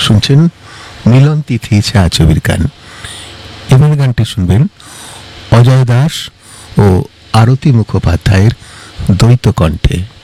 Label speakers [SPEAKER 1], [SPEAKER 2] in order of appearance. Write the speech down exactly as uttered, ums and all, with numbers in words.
[SPEAKER 1] শুনছেন মিলন তিথি ছায়াছবির গান। এবার গানটি শুনবেন অজয় দাস ও আরতি মুখোপাধ্যায়ের দ্বৈত কণ্ঠে।